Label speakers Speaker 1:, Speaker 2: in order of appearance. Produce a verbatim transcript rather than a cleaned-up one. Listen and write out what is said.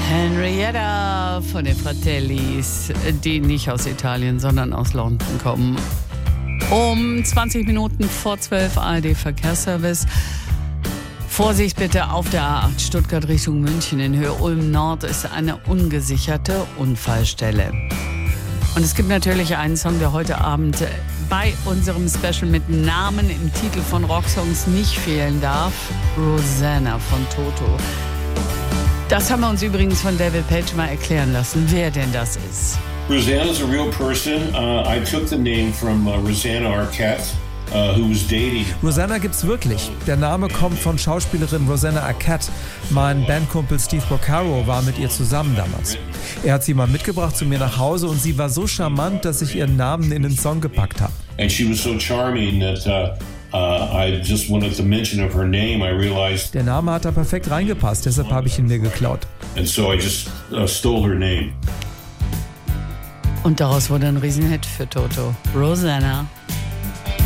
Speaker 1: Henrietta von den Fratellis, die nicht aus Italien, sondern aus London kommen. Um zwanzig Minuten vor zwölf A R D Verkehrsservice. Vorsicht bitte auf der A acht Stuttgart Richtung München in Höhe Ulm Nord ist eine ungesicherte Unfallstelle. Und es gibt natürlich einen Song, der heute Abend bei unserem Special mit Namen im Titel von Rocksongs nicht fehlen darf. Rosanna von Toto. Das haben wir uns übrigens von David Page mal erklären lassen, wer denn das ist.
Speaker 2: Rosanna is a real person. Uh, I took the name from uh, Rosanna Arquette, uh, who was dating.
Speaker 3: Rosanna gibt's wirklich. Der Name kommt von Schauspielerin Rosanna Arquette. Mein Bandkumpel Steve Porcaro war mit ihr zusammen damals. Er hat sie mal mitgebracht zu mir nach Hause und sie war so charmant, dass ich ihren Namen in den Song gepackt habe.
Speaker 2: And she was so charming that uh, uh, I just wanted to mention of her name. I realized.
Speaker 3: Der Name hat da perfekt reingepasst, deshalb habe ich ihn mir geklaut.
Speaker 2: And so I just uh, stole her name.
Speaker 1: Und daraus wurde ein Riesenhit für Toto. Rosanna.